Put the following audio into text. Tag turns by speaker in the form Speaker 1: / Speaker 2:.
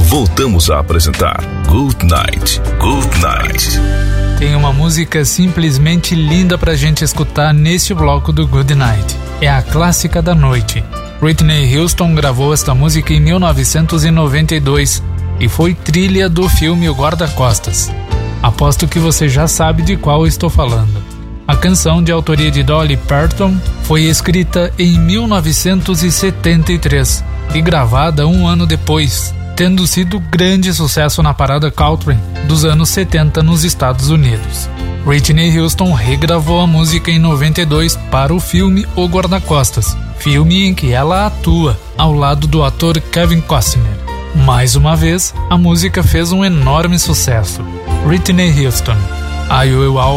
Speaker 1: voltamos a apresentar Good Night, Good Night.
Speaker 2: Tem uma música simplesmente linda pra gente escutar neste bloco do Good Night. É a clássica da noite. Whitney Houston gravou esta música em 1992 e foi trilha do filme O Guarda-Costas. Aposto que você já sabe de qual estou falando. A canção, de autoria de Dolly Parton, foi escrita em 1973 e gravada um ano depois, tendo sido grande sucesso na parada country dos anos 70 nos Estados Unidos. Whitney Houston regravou a música em 92 para o filme O Guarda-Costas, filme em que ela atua ao lado do ator Kevin Costner. Mais uma vez, a música fez um enorme sucesso. Whitney Houston, I Will Always